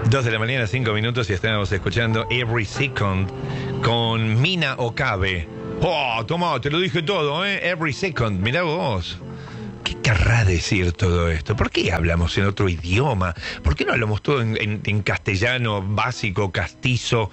2 de la mañana, 5 minutos, y estamos escuchando Every Second con Mina Okabe. ¡Oh, toma, te lo dije todo, Every Second, mirá vos. ¿Qué querrá decir todo esto? ¿Por qué hablamos en otro idioma? ¿Por qué no hablamos todo en castellano básico, castizo,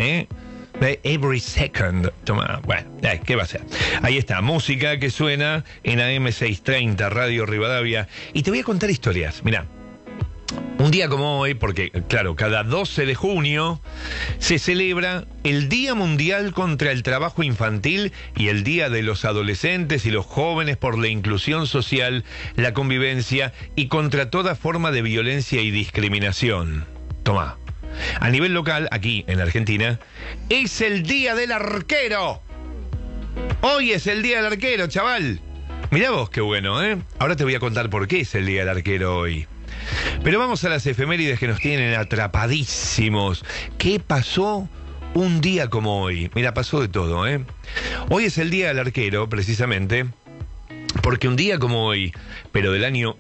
Every Second. Toma, bueno, ¿qué va a ser? Ahí está, música que suena en AM630, Radio Rivadavia. Y te voy a contar historias, mirá. Un día como hoy, porque claro, cada 12 de junio se celebra el Día Mundial contra el Trabajo Infantil y el Día de los Adolescentes y los Jóvenes por la Inclusión Social, la Convivencia y contra toda forma de violencia y discriminación. Tomá. A nivel local, aquí en Argentina, es el Día del Arquero. Hoy es el Día del Arquero, chaval. Mirá vos qué bueno, Ahora te voy a contar por qué es el Día del Arquero hoy. Pero vamos a las efemérides que nos tienen atrapadísimos. ¿Qué pasó un día como hoy? Mira, pasó de todo, Hoy es el Día del Arquero, precisamente, porque un día como hoy, pero del año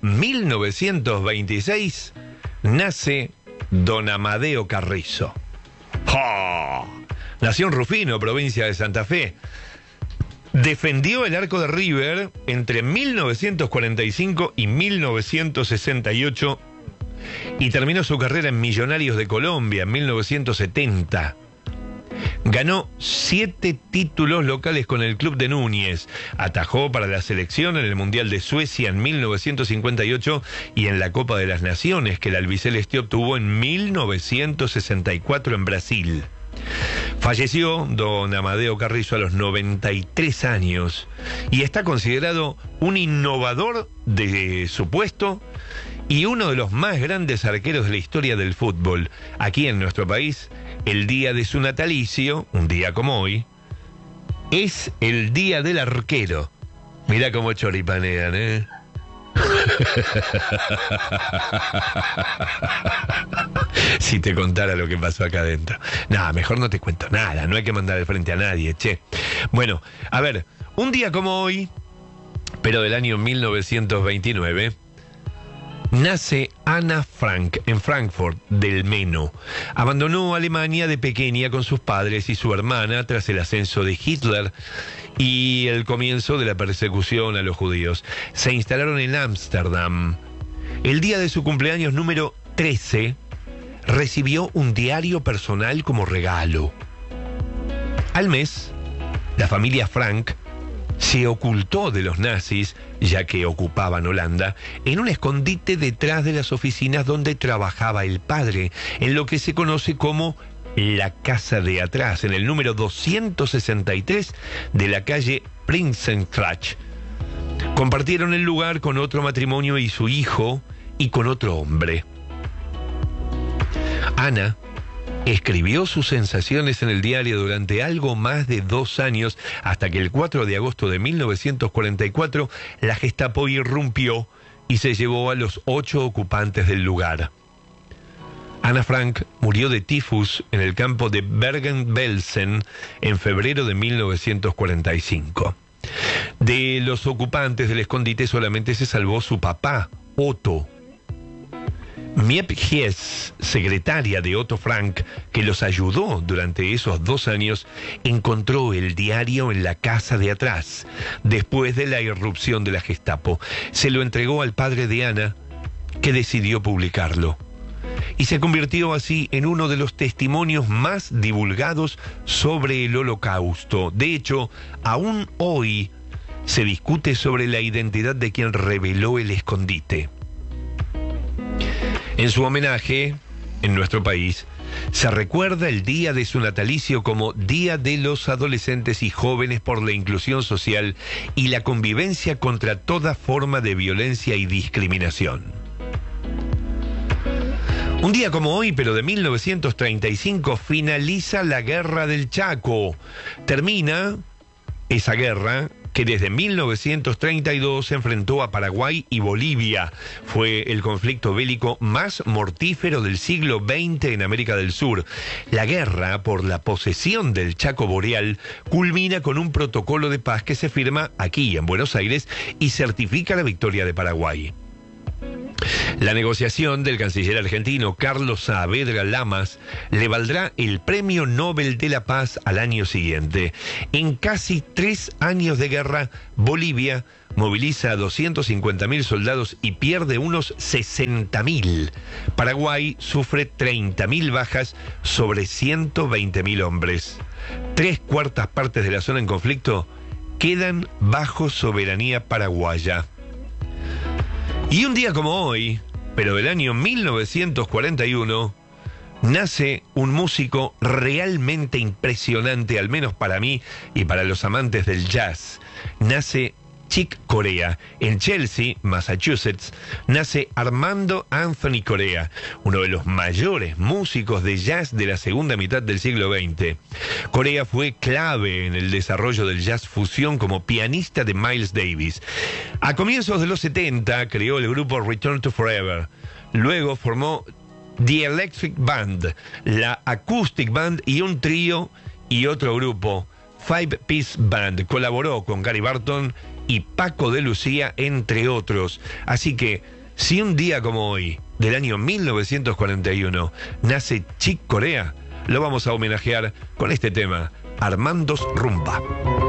1926, nace Don Amadeo Carrizo. ¡Oh! Nació en Rufino, provincia de Santa Fe. Defendió el arco de River entre 1945 y 1968 y terminó su carrera en Millonarios de Colombia en 1970. Ganó 7 títulos locales con el club de Núñez. Atajó para la selección en el Mundial de Suecia en 1958 y en la Copa de las Naciones que el albiceleste obtuvo en 1964 en Brasil. Falleció don Amadeo Carrizo a los 93 años y está considerado un innovador de su puesto y uno de los más grandes arqueros de la historia del fútbol. Aquí en nuestro país, el día de su natalicio, un día como hoy, es el Día del Arquero. Mirá cómo choripanean, Si te contara lo que pasó acá adentro. Nada, mejor no te cuento nada, no hay que mandar de frente a nadie, che. Bueno, a ver, un día como hoy, pero del año 1929, nace Ana Frank en Frankfurt del Meno. Abandonó Alemania de pequeña con sus padres y su hermana tras el ascenso de Hitler y el comienzo de la persecución a los judíos. Se instalaron en Ámsterdam. El día de su cumpleaños número 13, recibió un diario personal como regalo. Al mes, la familia Frank se ocultó de los nazis, ya que ocupaban Holanda, en un escondite detrás de las oficinas donde trabajaba el padre, en lo que se conoce como la casa de atrás, en el número 263 de la calle Prinsengracht. Compartieron el lugar con otro matrimonio y su hijo, y con otro hombre. Ana escribió sus sensaciones en el diario durante algo más de 2 años, hasta que el 4 de agosto de 1944 la Gestapo irrumpió y se llevó a los 8 ocupantes del lugar. Ana Frank murió de tifus en el campo de Bergen-Belsen en febrero de 1945. De los ocupantes del escondite solamente se salvó su papá, Otto. Miep Hies, secretaria de Otto Frank, que los ayudó durante esos 2 años, encontró el diario en la casa de atrás, después de la irrupción de la Gestapo. Se lo entregó al padre de Ana, que decidió publicarlo. Y se convirtió así en uno de los testimonios más divulgados sobre el Holocausto. De hecho, aún hoy se discute sobre la identidad de quien reveló el escondite. En su homenaje, en nuestro país, se recuerda el día de su natalicio como Día de los Adolescentes y Jóvenes por la Inclusión Social y la Convivencia contra toda forma de violencia y discriminación. Un día como hoy, pero de 1935, finaliza la Guerra del Chaco. Termina esa guerra que desde 1932 se enfrentó a Paraguay y Bolivia. Fue el conflicto bélico más mortífero del siglo XX en América del Sur. La guerra por la posesión del Chaco Boreal culmina con un protocolo de paz que se firma aquí en Buenos Aires y certifica la victoria de Paraguay. La negociación del canciller argentino Carlos Saavedra Lamas le valdrá el Premio Nobel de la Paz al año siguiente. En casi 3 años de guerra, Bolivia moviliza a 250.000 soldados y pierde unos 60.000. Paraguay sufre 30.000 bajas sobre 120.000 hombres. 3/4 partes de la zona en conflicto quedan bajo soberanía paraguaya. Y un día como hoy, pero del año 1941, nace un músico realmente impresionante, al menos para mí y para los amantes del jazz. Nace Chick Corea. En Chelsea, Massachusetts, nace Armando Anthony Corea, uno de los mayores músicos de jazz de la segunda mitad del siglo XX. Corea fue clave en el desarrollo del jazz fusión como pianista de Miles Davis. A comienzos de los 70 creó el grupo Return to Forever. Luego formó The Electric Band, la Acoustic Band y un trío y otro grupo, Five Piece Band. Colaboró con Gary Barton y Paco de Lucía, entre otros. Así que, si un día como hoy, del año 1941, nace Chick Corea, lo vamos a homenajear con este tema, Armando's Rumba.